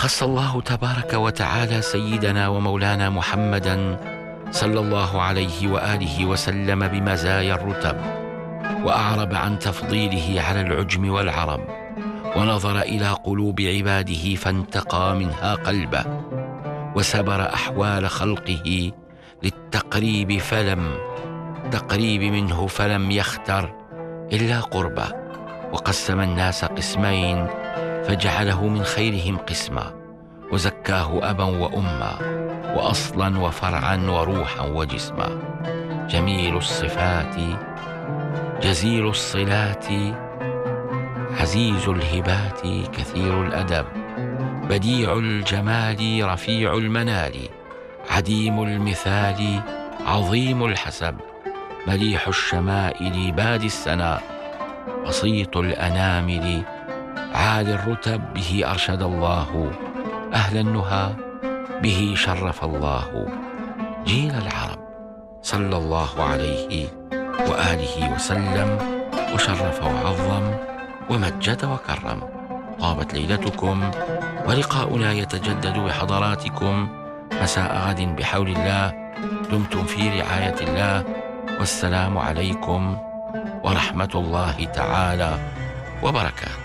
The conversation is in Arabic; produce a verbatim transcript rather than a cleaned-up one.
خص الله تبارك وتعالى سيدنا ومولانا محمدا صلى الله عليه وآله وسلم بمزايا الرتب، وأعرب عن تفضيله على العجم والعرب، ونظر إلى قلوب عباده فانتقى منها قلبه، وسبر أحوال خلقه للتقريب فلم تقريب منه فلم يختر إلا قربه، وقسم الناس قسمين فجعله من خيرهم قسما، وزكاه أبا وأما، وأصلا وفرعا وروحا وجسما. جميل الصفات جزيل الصلات عزيز الهبات كثير الأدب، بديع الجمال رفيع المنال، عديم المثال عظيم الحسب، مليح الشمائل بادي السناء، بسيط الأنامل عالي الرتب. به أرشد الله أهل النهى، به شرف الله جيل العرب، صلى الله عليه وآله وسلم، وشرف وعظم ومجد وكرم. طابت ليلتكم، ولقاؤنا يتجدد بحضراتكم مساء غد بحول الله. دمتم في رعاية الله، والسلام عليكم ورحمة الله تعالى وبركاته.